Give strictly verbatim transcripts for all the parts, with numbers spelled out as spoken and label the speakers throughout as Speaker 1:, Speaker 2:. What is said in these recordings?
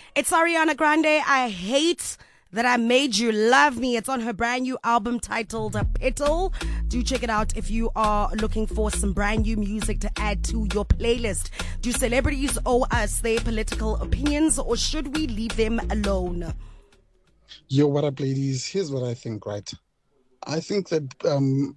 Speaker 1: It's Ariana Grande. I hate that I made you love me. It's on her brand new album titled Petal. Do check it out if you are looking for some brand new music to add to your playlist. Do celebrities owe us their political opinions, or should we leave them alone?
Speaker 2: Yo, what up, ladies? Here's what I think, right? I think that um,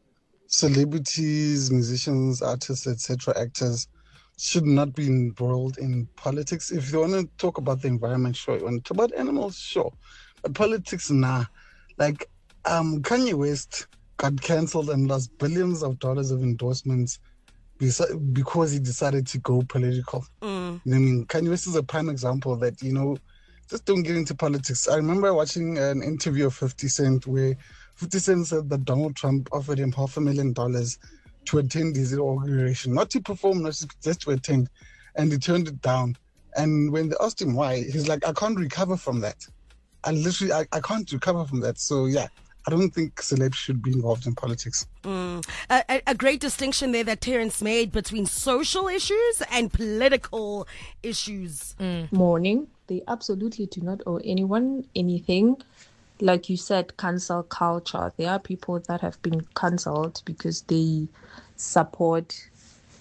Speaker 2: celebrities, musicians, artists, et cetera, actors should not be embroiled in politics. If you want to talk about the environment, sure. You want to talk about animals, sure. But politics, nah. Like, um, Kanye West got cancelled and lost billions of dollars of endorsements because he decided to go political. Mm. You know what I mean? Kanye West is a prime example that, you know, just don't get into politics. I remember watching an interview of fifty Cent where fifty Cent said that Donald Trump offered him half a million dollars to attend his inauguration, not to perform, not just to attend, and he turned it down. And when they asked him why, he's like, I can't recover from that. I literally, I, I can't recover from that. So yeah, I don't think celebs should be involved in politics.
Speaker 1: Mm. A, a great distinction there that Terrence made between social issues and political issues.
Speaker 3: Mm. Morning. They absolutely do not owe anyone anything. Like you said, cancel culture. There are people that have been cancelled because they support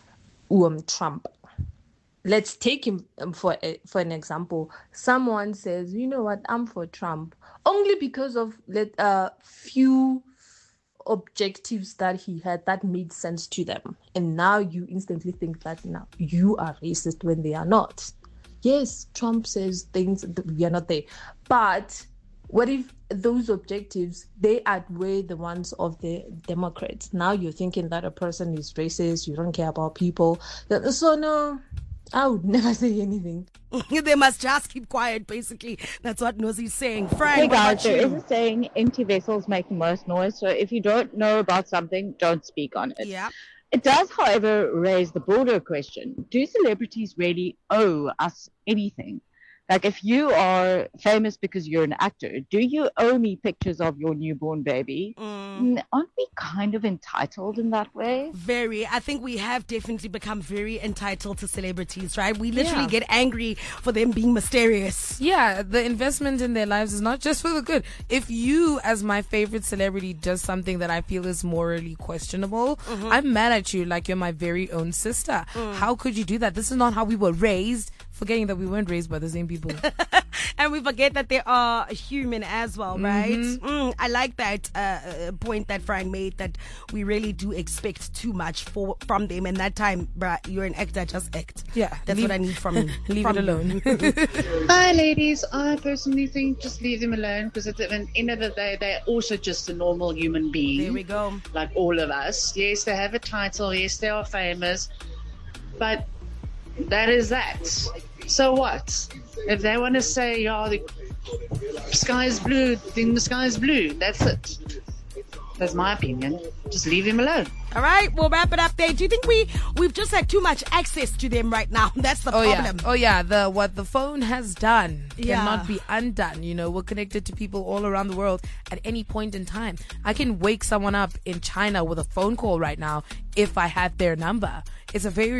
Speaker 3: um, Trump. Let's take him for a, for an example. Someone says, you know what, I'm for Trump. Only because of let a uh, few objectives that he had that made sense to them. And now you instantly think that now you are racist when they are not. Yes, Trump says things, we are not there. But what if those objectives, they outweigh the ones of the Democrats? Now you're thinking that a person is racist, you don't care about people. So no, I would never say anything.
Speaker 1: They must just keep quiet, basically. That's what Nozi's saying. Frank,
Speaker 4: hey guys, there is a saying, empty vessels make the most noise. So if you don't know about something, don't speak on it.
Speaker 1: Yeah.
Speaker 4: It does, however, raise the broader question. Do celebrities really owe us anything? Like, if you are famous because you're an actor, do you owe me pictures of your newborn baby? Mm. Aren't we kind of entitled in that way?
Speaker 1: Very. I think we have definitely become very entitled to celebrities, right? We literally
Speaker 5: Yeah.
Speaker 1: get angry for them being mysterious.
Speaker 5: Yeah, the investment in their lives is not just for the good. If you, as my favorite celebrity, does something that I feel is morally questionable, mm-hmm. I'm mad at you like you're my very own sister. Mm. How could you do that? This is not how we were raised. Forgetting that we weren't raised by the same people.
Speaker 1: And we forget that they are human as well, right?
Speaker 5: Mm-hmm.
Speaker 1: Mm, I like that uh, point that Frank made, that we really do expect too much for from them. And that time, bruh, you're an actor, just act.
Speaker 5: Yeah.
Speaker 1: That's
Speaker 5: leave,
Speaker 1: what I need from you.
Speaker 5: Leave
Speaker 1: from
Speaker 5: it alone.
Speaker 6: Hi, ladies. I personally think just leave them alone, because at the end of the day, they're also just a normal human being.
Speaker 1: There we go.
Speaker 6: Like all of us. Yes, they have a title. Yes, they are famous. But that is that. So what? If they want to say, yeah, the sky is blue, then the sky is blue. That's it. That's my opinion. Just leave him alone.
Speaker 1: All right, we'll wrap it up there. Do you think we, we've just had too much access to them right now? That's the
Speaker 5: oh,
Speaker 1: problem.
Speaker 5: Yeah. Oh, yeah. The what the phone has done
Speaker 1: Yeah.
Speaker 5: cannot be undone. You know, we're connected to people all around the world at any point in time. I can wake someone up in China with a phone call right now if I had their number. It's a very